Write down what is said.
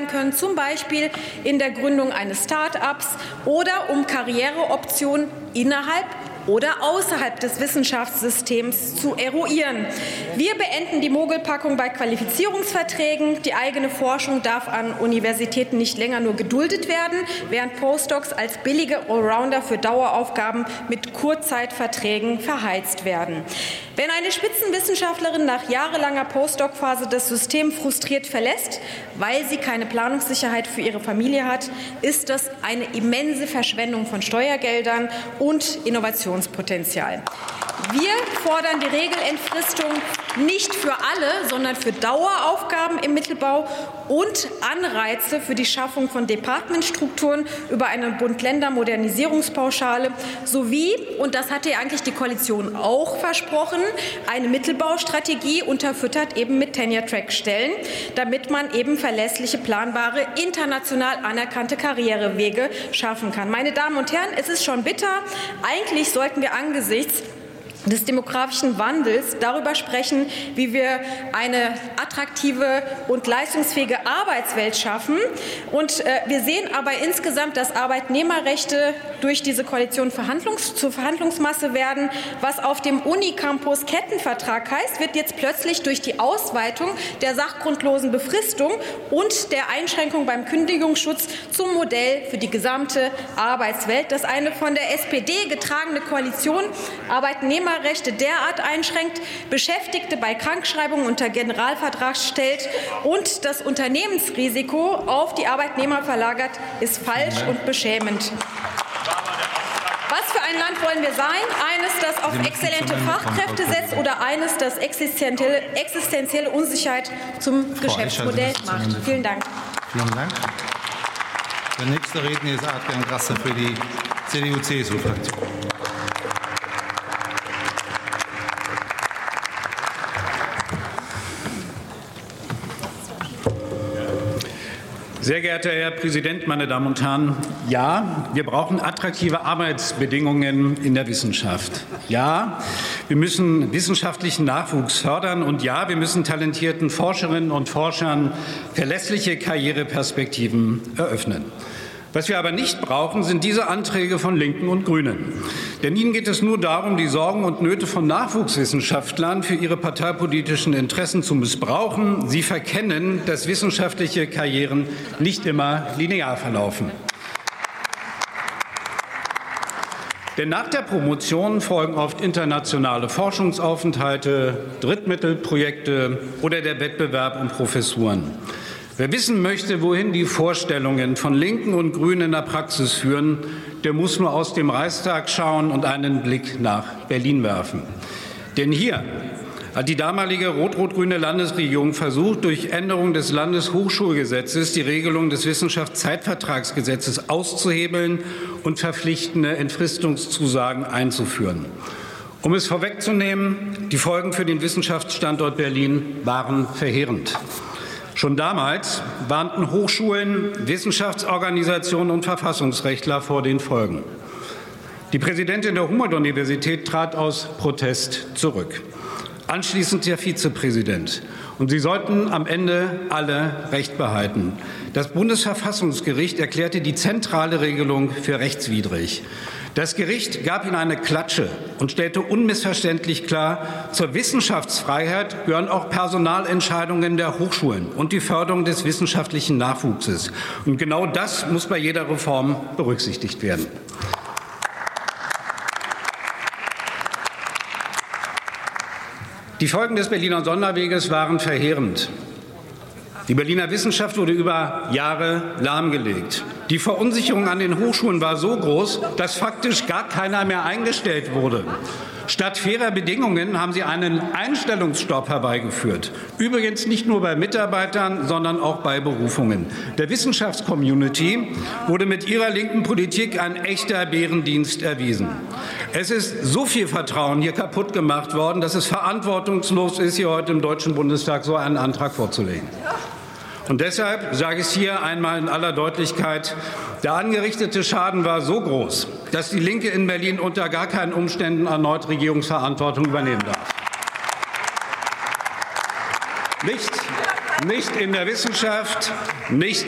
können, zum Beispiel in der Gründung eines Start-ups oder um Karriereoptionen innerhalb oder außerhalb des Wissenschaftssystems zu eruieren. Wir beenden die Mogelpackung bei Qualifizierungsverträgen. Die eigene Forschung darf an Universitäten nicht länger nur geduldet werden, während Postdocs als billige Allrounder für Daueraufgaben mit Kurzzeitverträgen verheizt werden. Wenn eine Spitzenwissenschaftlerin nach jahrelanger Postdoc-Phase das System frustriert verlässt, weil sie keine Planungssicherheit für ihre Familie hat, ist das eine immense Verschwendung von Steuergeldern und Innovationspotenzial. Wir fordern die Regelentfristung nicht für alle, sondern für Daueraufgaben im Mittelbau und Anreize für die Schaffung von Departementstrukturen über eine Bund-Länder-Modernisierungspauschale sowie, und das hatte ja eigentlich die Koalition auch versprochen, eine Mittelbaustrategie unterfüttert eben mit Tenure-Track-Stellen, damit man eben verlässliche, planbare, international anerkannte Karrierewege schaffen kann. Meine Damen und Herren, es ist schon bitter. Eigentlich sollten wir angesichts des demografischen Wandels darüber sprechen, wie wir eine attraktive und leistungsfähige Arbeitswelt schaffen. Und wir sehen aber insgesamt, dass Arbeitnehmerrechte durch diese Koalition zur Verhandlungsmasse werden. Was auf dem Unicampus Kettenvertrag heißt, wird jetzt plötzlich durch die Ausweitung der sachgrundlosen Befristung und der Einschränkung beim Kündigungsschutz zum Modell für die gesamte Arbeitswelt, dass eine von der SPD getragene Koalition Arbeitnehmerrechte derart einschränkt, Beschäftigte bei Krankschreibungen unter Generalvertrag stellt und das Unternehmensrisiko auf die Arbeitnehmer verlagert, ist falsch und beschämend. Was für ein Land wollen wir sein? Eines, das auf exzellente Fachkräfte setzt, oder eines, das existenzielle Unsicherheit zum Geschäftsmodell macht? Vielen Dank. Vielen Dank. Der nächste Redner ist Adrian Grasse für die CDU-CSU-Fraktion. Sehr geehrter Herr Präsident, meine Damen und Herren! Ja, wir brauchen attraktive Arbeitsbedingungen in der Wissenschaft. Ja, wir müssen wissenschaftlichen Nachwuchs fördern. Und ja, wir müssen talentierten Forscherinnen und Forschern verlässliche Karriereperspektiven eröffnen. Was wir aber nicht brauchen, sind diese Anträge von Linken und Grünen. Denn ihnen geht es nur darum, die Sorgen und Nöte von Nachwuchswissenschaftlern für ihre parteipolitischen Interessen zu missbrauchen. Sie verkennen, dass wissenschaftliche Karrieren nicht immer linear verlaufen. Denn nach der Promotion folgen oft internationale Forschungsaufenthalte, Drittmittelprojekte oder der Wettbewerb um Professuren. Wer wissen möchte, wohin die Vorstellungen von Linken und Grünen in der Praxis führen, der muss nur aus dem Reichstag schauen und einen Blick nach Berlin werfen. Denn hier hat die damalige rot-rot-grüne Landesregierung versucht, durch Änderung des Landeshochschulgesetzes die Regelung des Wissenschaftszeitvertragsgesetzes auszuhebeln und verpflichtende Entfristungszusagen einzuführen. Um es vorwegzunehmen, die Folgen für den Wissenschaftsstandort Berlin waren verheerend. Schon damals warnten Hochschulen, Wissenschaftsorganisationen und Verfassungsrechtler vor den Folgen. Die Präsidentin der Humboldt-Universität trat aus Protest zurück. Anschließend der Vizepräsident. Und sie sollten am Ende alle Recht behalten. Das Bundesverfassungsgericht erklärte die zentrale Regelung für rechtswidrig. Das Gericht gab ihnen eine Klatsche und stellte unmissverständlich klar, zur Wissenschaftsfreiheit gehören auch Personalentscheidungen der Hochschulen und die Förderung des wissenschaftlichen Nachwuchses. Und genau das muss bei jeder Reform berücksichtigt werden. Die Folgen des Berliner Sonderweges waren verheerend. Die Berliner Wissenschaft wurde über Jahre lahmgelegt. Die Verunsicherung an den Hochschulen war so groß, dass faktisch gar keiner mehr eingestellt wurde. Statt fairer Bedingungen haben sie einen Einstellungsstopp herbeigeführt. Übrigens nicht nur bei Mitarbeitern, sondern auch bei Berufungen. Der Wissenschaftscommunity wurde mit ihrer linken Politik ein echter Bärendienst erwiesen. Es ist so viel Vertrauen hier kaputt gemacht worden, dass es verantwortungslos ist, hier heute im Deutschen Bundestag so einen Antrag vorzulegen. Und deshalb sage ich es hier einmal in aller Deutlichkeit, der angerichtete Schaden war so groß, dass die Linke in Berlin unter gar keinen Umständen erneut Regierungsverantwortung übernehmen darf. Nicht in der Wissenschaft, nicht